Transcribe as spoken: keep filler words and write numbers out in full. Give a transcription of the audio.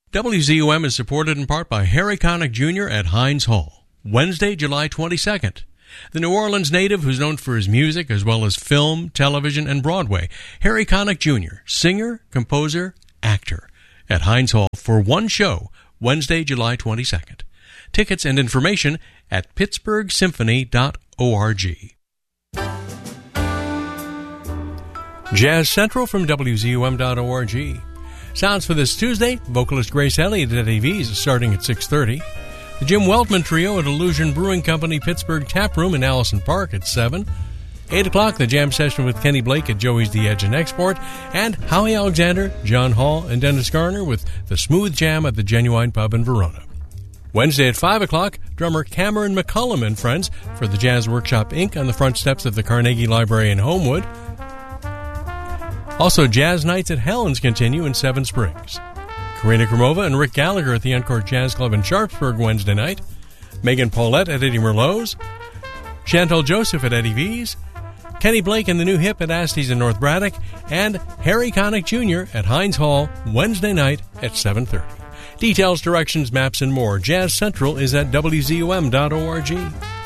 W Z U M is supported in part by Harry Connick Junior at Heinz Hall, Wednesday, July twenty-second. The New Orleans native, who's known for his music as well as film, television, and Broadway, Harry Connick Junior, singer, composer, actor, at Heinz Hall for one show, Wednesday, July twenty-second. Tickets and information at pittsburgh symphony dot org. Jazz Central from W Z U M dot org. Sounds for this Tuesday, vocalist Grace Elliott at Eddie V's starting at six thirty. The Jim Weltman Trio at Illusion Brewing Company Pittsburgh Tap Room in Allison Park at seven. eight o'clock, the jam session with Kenny Blake at Joey's The Edge and Export. And Howie Alexander, John Hall, and Dennis Garner with the Smooth Jam at the Genuine Pub in Verona. Wednesday at five o'clock, drummer Cameron McCullum and friends for the Jazz Workshop Incorporated on the front steps of the Carnegie Library in Homewood. Also, Jazz Nights at Helen's continue in Seven Springs. Karina Krumova and Rick Gallagher at the Encore Jazz Club in Sharpsburg Wednesday night. Megan Paulette at Eddie Merlot's. Chantal Joseph at Eddie V's. Kenny Blake and the New Hip at Asty's in North Braddock. And Harry Connick Junior at Heinz Hall Wednesday night at seven thirty. Details, directions, maps, and more. Jazz Central is at W Z U M dot org.